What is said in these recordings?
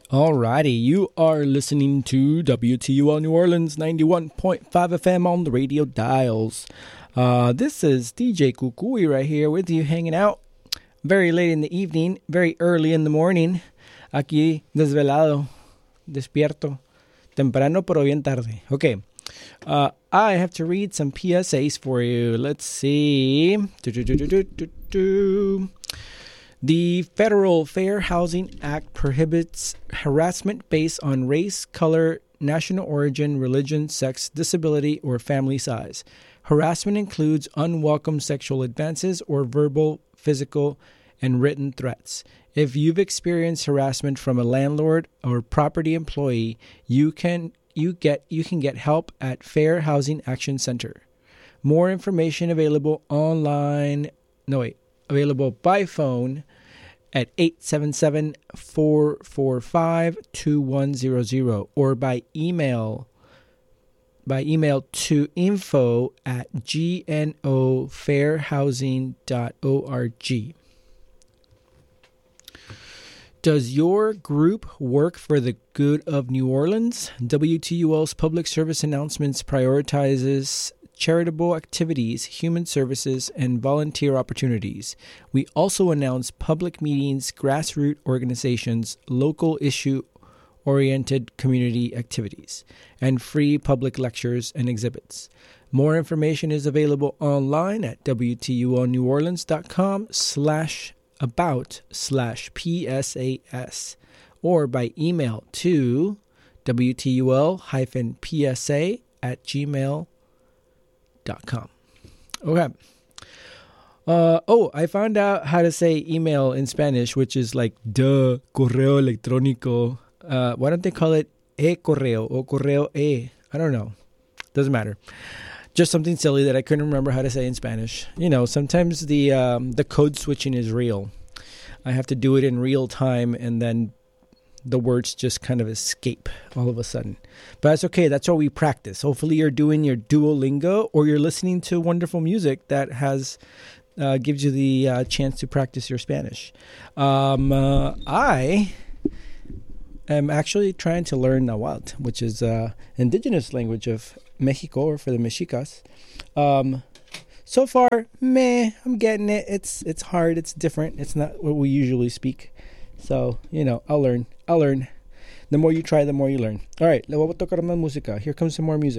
Alrighty, you are listening to WTUL New Orleans 91.5 FM on the radio dials. This is DJ Kukui right here with you, hanging out very late in the evening, very early in the morning. Aquí, desvelado, despierto, temprano pero bien tarde. Okay, I have to read some PSAs for you. Let's see. The Federal Fair Housing Act prohibits harassment based on race, color, national origin, religion, sex, disability, or family size. Harassment includes unwelcome sexual advances or verbal, physical, and written threats. If you've experienced harassment from a landlord or property employee, you can get help at Fair Housing Action Center. More information available available by phone at 877-445-2100 or by email to info@gnofairhousing.org. Does your group work for the good of New Orleans? WTUL's public service announcements prioritizes charitable activities, human services, and volunteer opportunities. We also announce public meetings, grassroots organizations, local issue-oriented community activities, and free public lectures and exhibits. More information is available online at WTULNewOrleans.com/about/PSAS or by email to WTUL-PSA@gmail.com. Okay. I found out how to say email in Spanish, which is like correo electrónico. Why don't they call it correo or correo I don't know. Doesn't matter. Just something silly that I couldn't remember how to say in Spanish. You know, sometimes the code switching is real. I have to do it in real time, and then the words just kind of escape all of a sudden. But that's okay. That's what we practice. Hopefully you're doing your Duolingo or you're listening to wonderful music that gives you the chance to practice your Spanish. I am actually trying to learn Nahuatl, which is indigenous language of Mexico, or for the Mexicas. So far, I'm getting it. It's hard. It's different. It's not what we usually speak. So, I'll learn. The more you try, the more you learn. All right, le voy a tocar más música. Here comes some more music.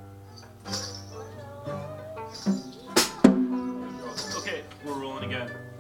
Okay, we're rolling again.